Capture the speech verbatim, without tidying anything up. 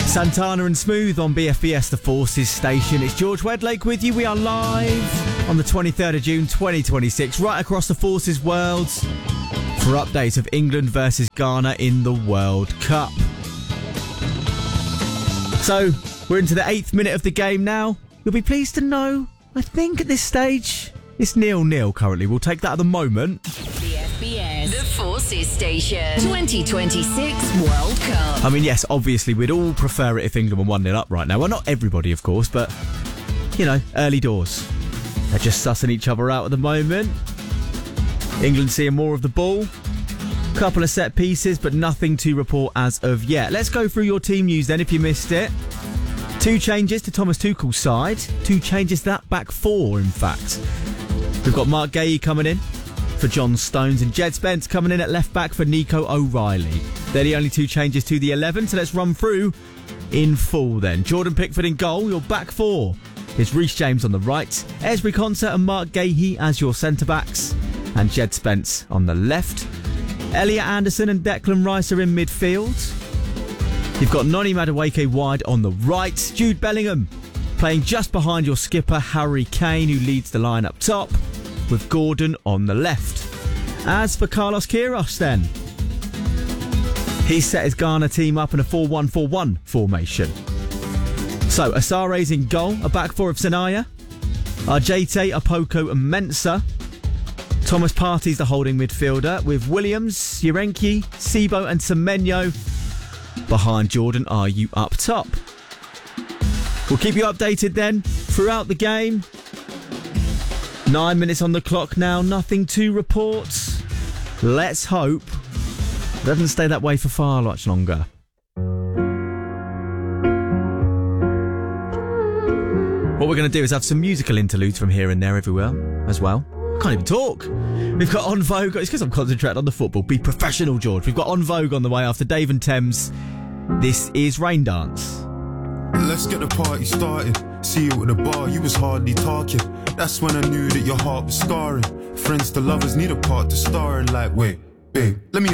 Santana and Smooth on B F B S, the Forces station. It's George Wedlake with you. We are live on the twenty-third of June twenty twenty-six, right across the Forces world for updates of England versus Ghana in the World Cup. So, we're into the eighth minute of the game now. You'll be pleased to know, I think at this stage, it's nil-nil currently. We'll take that at the moment. B F B S, the Forces station, twenty twenty-six World Cup. I mean, yes, obviously, we'd all prefer it if England were one nil up right now. Well, not everybody, of course, but, you know, early doors. They're just sussing each other out at the moment. England seeing more of the ball. Couple of set pieces, but nothing to report as of yet. Let's go through your team news then, if you missed it. Two changes to Thomas Tuchel's side. Two changes to that back four, in fact. We've got Mark Gahey coming in for John Stones and Jed Spence coming in at left back for Nico O'Reilly. They're the only two changes to the eleven, so let's run through in full then. Jordan Pickford in goal, your back four is Reece James on the right, Esri Konsa and Mark Gahey as your centre-backs, and Jed Spence on the left. Elliot Anderson and Declan Rice are in midfield. You've got Noni Madueke wide on the right, Jude Bellingham playing just behind your skipper Harry Kane, who leads the line up top, with Gordon on the left. As for Carlos Queiroz then, he set his Ghana team up in a four one four one formation. So, Asare's in goal, a back four of Sanaya, Ajete, Apoko and Mensah. Thomas Partey's the holding midfielder, with Williams, Yerenki, Sibo and Semenyo behind Jordan Ayew up top. We'll keep you updated then throughout the game. Nine minutes on the clock now, nothing to report. Let's hope it doesn't stay that way for far much longer. What we're going to do is have some musical interludes from here and there everywhere as well. Can't even talk. We've got On Vogue. It's because I'm concentrating on the football. Be professional, George. We've got On Vogue on the way after Dave and Thames. This is Rain Dance. Let's get the party started. See you at the bar, you was hardly talking. That's when I knew that your heart was scarring. Friends to lovers need a part to star in. Like, wait, babe, let me